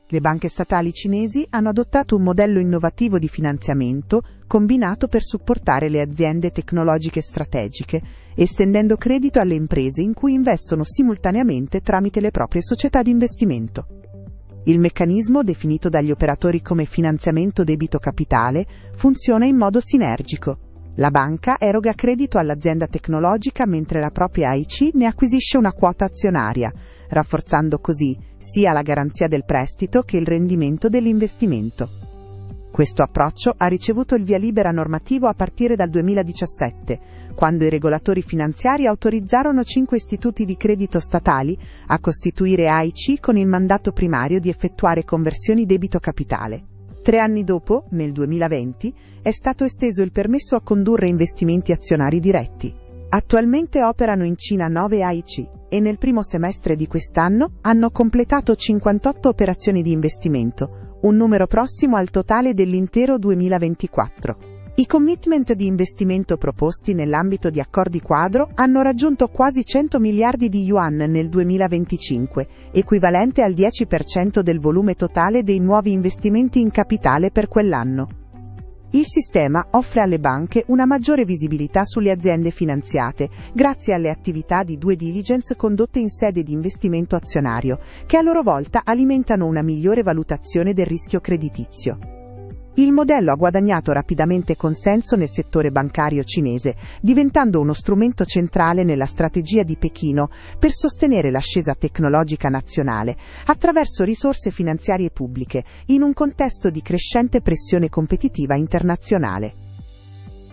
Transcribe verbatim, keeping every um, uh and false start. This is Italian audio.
Le banche statali cinesi hanno adottato un modello innovativo di finanziamento combinato per supportare le aziende tecnologiche strategiche, estendendo credito alle imprese in cui investono simultaneamente tramite le proprie società di investimento. Il meccanismo, definito dagli operatori come finanziamento debito capitale, funziona in modo sinergico. La banca eroga credito all'azienda tecnologica mentre la propria A I C ne acquisisce una quota azionaria, rafforzando così sia la garanzia del prestito che il rendimento dell'investimento. Questo approccio ha ricevuto il via libera normativo a partire dal duemiladiciassette, quando i regolatori finanziari autorizzarono cinque istituti di credito statali a costituire A I C con il mandato primario di effettuare conversioni debito capitale. Tre anni dopo, nel duemilaventi, è stato esteso il permesso a condurre investimenti azionari diretti. Attualmente operano in Cina nove A I C e nel primo semestre di quest'anno hanno completato cinquantotto operazioni di investimento, un numero prossimo al totale dell'intero duemilaventiquattro. I commitment di investimento proposti nell'ambito di accordi quadro hanno raggiunto quasi cento miliardi di yuan nel duemilaventicinque, equivalente al dieci per cento del volume totale dei nuovi investimenti in capitale per quell'anno. Il sistema offre alle banche una maggiore visibilità sulle aziende finanziate, grazie alle attività di due diligence condotte in sede di investimento azionario, che a loro volta alimentano una migliore valutazione del rischio creditizio. Il modello ha guadagnato rapidamente consenso nel settore bancario cinese, diventando uno strumento centrale nella strategia di Pechino per sostenere l'ascesa tecnologica nazionale attraverso risorse finanziarie pubbliche in un contesto di crescente pressione competitiva internazionale.